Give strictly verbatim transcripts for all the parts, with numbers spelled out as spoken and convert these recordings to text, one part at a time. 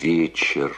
вечер.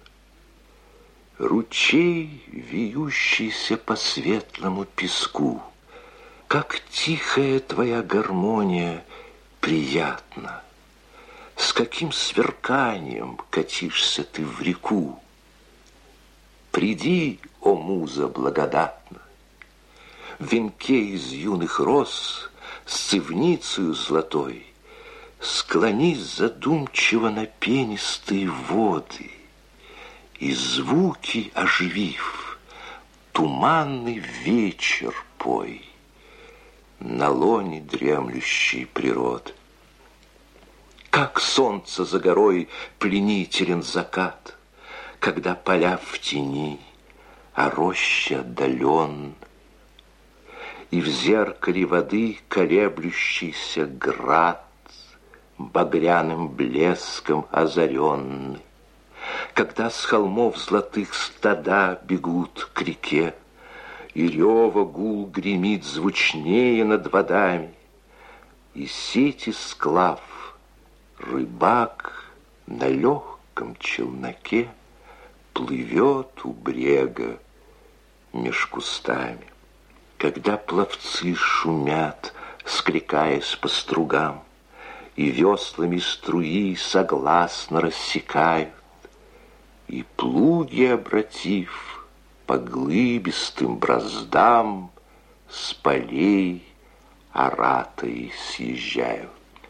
Ручей, вьющийся по светлому песку, как тихая твоя гармония приятна. С каким сверканием катишься ты в реку. Приди, о муза благодатна, в венке из юных роз с цивницею золотой склонись задумчиво на пенистые воды и звуки оживив, туманный вечер пой на лоне дремлющей природы. Как солнце за горой пленителен закат, когда поля в тени, а роща отдален, и в зеркале воды колеблющийся град, багряным блеском озаренный, когда с холмов золотых стада бегут к реке, и рева гул гремит звучнее над водами, и сети склав рыбак на легком челноке плывет у брега меж кустами. Когда пловцы шумят, скликаясь по стругам, и веслами струи согласно рассекают, и плуги, обратив по глыбистым браздам, с полей аратаи съезжают.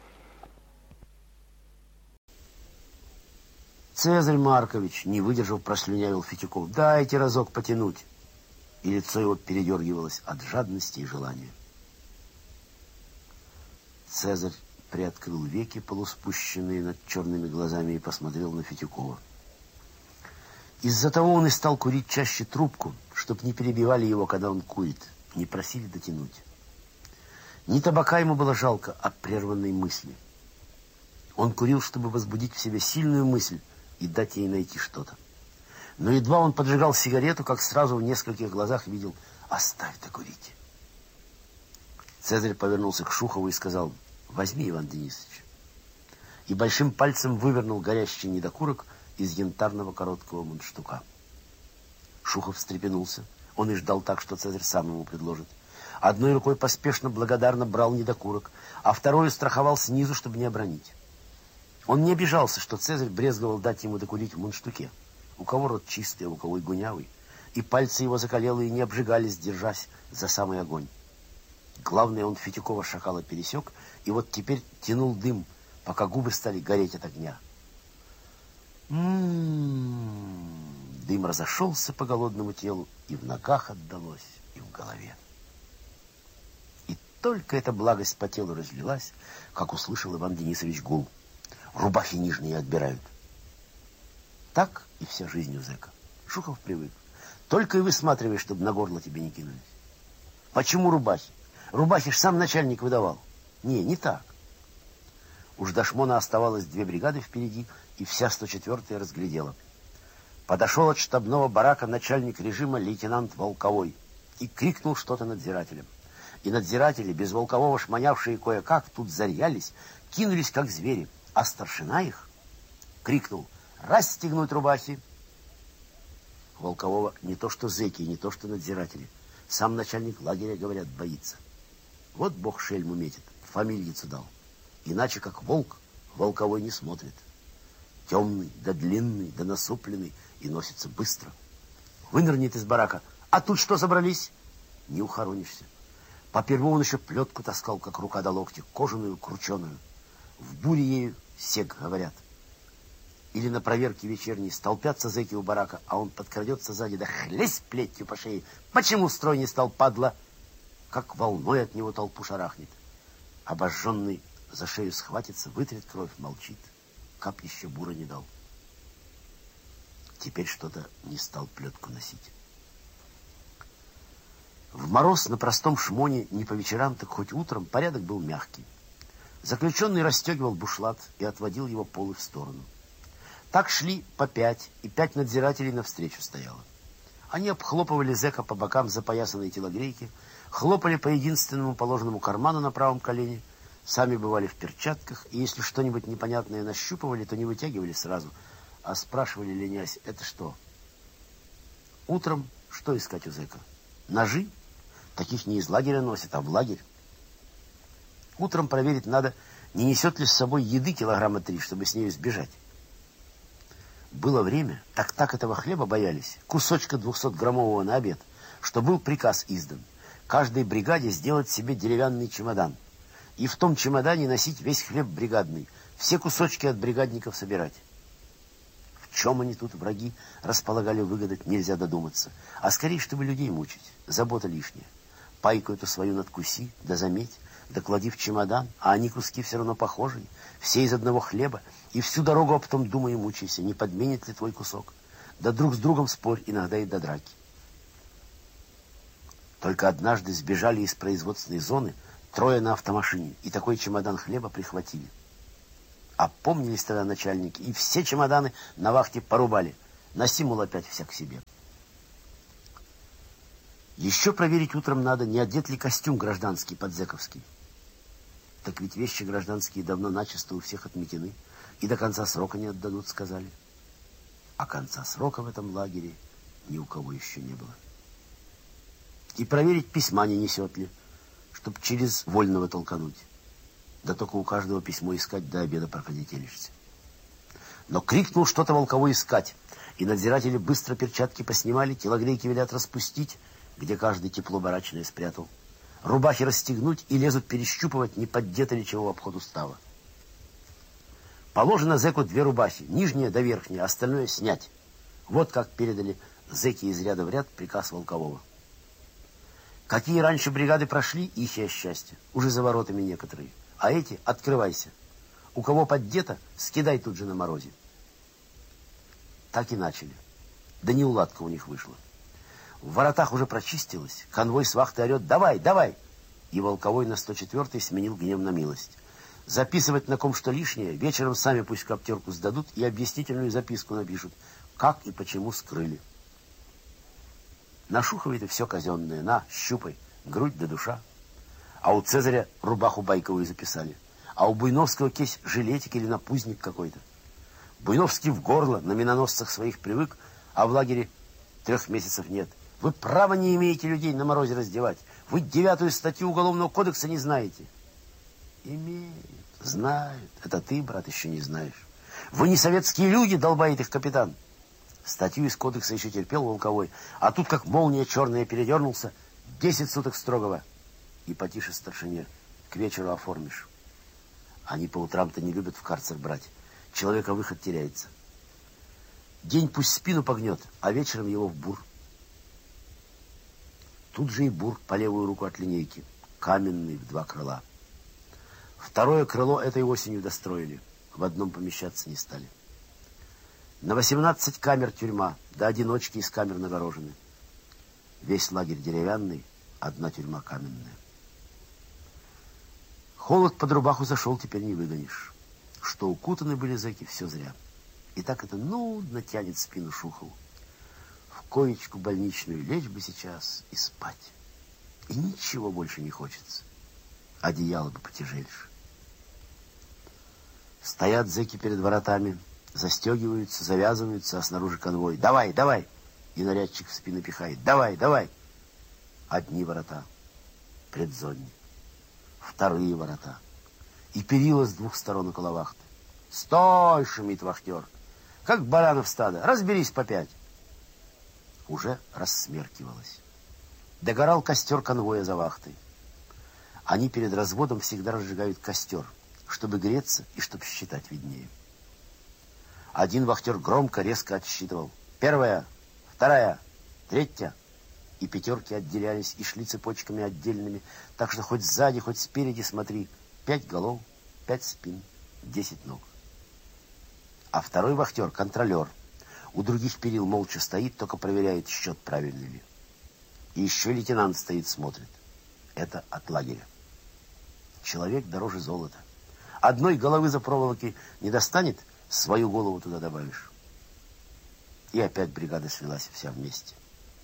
Цезарь Маркович, не выдержав, прослюнявил Фитюков. Дайте разок потянуть. И лицо его передергивалось от жадности и желания. Цезарь приоткрыл веки, полуспущенные над черными глазами, и посмотрел на Фитюкова. Из-за того он и стал курить чаще трубку, чтоб не перебивали его, когда он курит, не просили дотянуть. Не табака ему было жалко, а прерванной мысли. Он курил, чтобы возбудить в себе сильную мысль и дать ей найти что-то. Но едва он поджигал сигарету, как сразу в нескольких глазах видел: оставь докурить. Цезарь повернулся к Шухову и сказал: возьми, Иван Денисович. И большим пальцем вывернул горящий недокурок из янтарного короткого мундштука. Шухов встрепенулся. Он и ждал так, что Цезарь сам ему предложит. Одной рукой поспешно, благодарно брал недокурок, а второй страховал снизу, чтобы не обронить. Он не обижался, что Цезарь брезговал дать ему докурить в мундштуке. У кого рот чистый, а у кого и гунявый. И пальцы его закалелые не обжигались, держась за самый огонь. Главное, он Фитюкова шакала пересек, и вот теперь тянул дым, пока губы стали гореть от огня. М-м-м. Дым разошелся по голодному телу, и в ногах отдалось, и в голове. И только эта благость по телу разлилась, как услышал Иван Денисович гул. Рубахи нижние отбирают. Так и вся жизнь у зэка. Шухов привык. Только и высматривай, чтобы на горло тебе не кинулись. Почему рубахи? Рубахи ж сам начальник выдавал. Не, не так. Уж до Шмона оставалось две бригады впереди, и вся сто четвёртая разглядела. Подошел от штабного барака начальник режима лейтенант Волковой и крикнул что-то надзирателям. И надзиратели, без Волкового шмонявшие кое-как, тут зарьялись, кинулись как звери. А старшина их крикнул: расстегнуть рубахи. Волкового не то что зэки, не то что надзиратели. Сам начальник лагеря, говорят, боится. Вот бог шельму метит, фамильицу дал. Иначе как волк, Волковой не смотрит. Темный, да длинный, да насупленный, и носится быстро. Вынырнет из барака. А тут что собрались? Не ухоронишься. Поперву он еще плетку таскал, как рука до локтя, кожаную, крученую. В буре ею сек, говорят. Или на проверке вечерней столпятся зэки у барака, а он подкрадется сзади, да хлесть плетью по шее. Почему строй не стал, падла? Как волной от него толпу шарахнет. Обожженный за шею схватится, вытрет кровь, молчит. Капища бура не дал. Теперь что-то не стал плетку носить. В мороз на простом шмоне, не по вечерам, так хоть утром, порядок был мягкий. Заключенный расстегивал бушлат и отводил его полы в сторону. Так шли по пять, и пять надзирателей навстречу стояло. Они обхлопывали зэка по бокам запоясанной телогрейки, хлопали по единственному положенному карману на правом колене, сами бывали в перчатках, и если что-нибудь непонятное нащупывали, то не вытягивали сразу, А спрашивали, ленясь, это что? Утром что искать у зэка? Ножи? Таких не из лагеря носят, а в лагерь. Утром проверить надо, не несет ли с собой еды килограмма три, чтобы с нею сбежать. Было время, так-так этого хлеба боялись, кусочка двухсотграммового на обед, что был приказ издан каждой бригаде сделать себе деревянный чемодан и в том чемодане носить весь хлеб бригадный, все кусочки от бригадников собирать. В чем они тут, враги, располагали выгадать, нельзя додуматься, а скорее, чтобы людей мучить, забота лишняя. Пайку эту свою надкуси, да заметь, да клади в чемодан, а они куски все равно похожие, все из одного хлеба, и всю дорогу, а потом думай и мучайся, не подменит ли твой кусок. Да друг с другом спорь, иногда и до драки. Только однажды сбежали из производственной зоны трое на автомашине, и такой чемодан хлеба прихватили. Опомнились тогда начальники, и все чемоданы на вахте порубали. Носи, мол, опять всяк к себе. Еще проверить утром надо, не одет ли костюм гражданский, подзековский. Так ведь вещи гражданские давно начисто у всех отметены, и до конца срока не отдадут, сказали. А конца срока в этом лагере ни у кого еще не было. И проверить, письма не несет ли, чтоб через вольного толкануть. Да только у каждого письмо искать, до обеда проконетелишься. Но крикнул что-то Волковой искать, и надзиратели быстро перчатки поснимали, телогрейки велят распустить, где каждый тепло барачное спрятал, рубахи расстегнуть и лезут перещупывать, не поддето ли чего в обход устава. Положено зэку две рубахи, нижняя да верхняя, остальное снять. Вот как передали зэки из ряда в ряд приказ Волкового. Какие раньше бригады прошли, их и счастье, уже за воротами некоторые. А эти открывайся. У кого поддето, скидай тут же на морозе. Так и начали. Да неуладка у них вышла. В воротах уже прочистилось, конвой с вахты орет: давай, давай! И Волковой на сто четвёртой сменил гнев на милость. Записывать на ком что лишнее, вечером сами пусть коптерку сдадут и объяснительную записку напишут, как и почему скрыли. На Шуховой-то все казенное, на, щупай, грудь да душа. А у Цезаря рубаху байковую записали, а у Буйновского кейс жилетик или напузник какой-то. Буйновский в горло на миноносцах своих привык, а в лагере трех месяцев нет. Вы права не имеете людей на морозе раздевать. Вы девятую статью Уголовного кодекса не знаете. Имеют, знают. Это ты, брат, еще не знаешь. Вы не советские люди, долбает их капитан. Статью из кодекса еще терпел Волковой, а тут как молния черная передернулся, десять суток строгого. И потише старшине, к вечеру оформишь. Они по утрам-то не любят в карцер брать. Человека выход теряется. День пусть спину погнет, а вечером его в бур. Тут же и бур по левую руку от линейки, каменный в два крыла. Второе крыло этой осенью достроили, в одном помещаться не стали. На восемнадцать камер тюрьма, да одиночки из камер нагорожены. Весь лагерь деревянный, одна тюрьма каменная. Холод под рубаху зашел, теперь не выгонишь. Что укутаны были зэки, все зря. И так это нудно тянет спину Шухову. В коечку больничную лечь бы сейчас и спать. И ничего больше не хочется. Одеяло бы потяжельше. Стоят зэки перед воротами, застегиваются, завязываются, а снаружи конвой. Давай, давай! И нарядчик в спину пихает. Давай, давай! Одни ворота, предзонни. Вторые ворота. И перила с двух сторон около вахты. Стой, шумит вахтер. Как баранов стадо. Разберись по пять. Уже рассмеркивалось. Догорал костер конвоя за вахтой. Они перед разводом всегда разжигают костер, чтобы греться и чтобы считать виднее. Один вахтер громко, резко отсчитывал. Первая, вторая, третья. И пятерки отделялись и шли цепочками отдельными, так что хоть сзади, хоть спереди смотри. Пять голов, пять спин, десять ног. А второй вахтер, контролер, у других перил молча стоит, только проверяет счет, правильный ли. И еще лейтенант стоит, смотрит. Это от лагеря. Человек дороже золота. Одной головы за проволоки не достанет, свою голову туда добавишь. И опять бригада свелась вся вместе.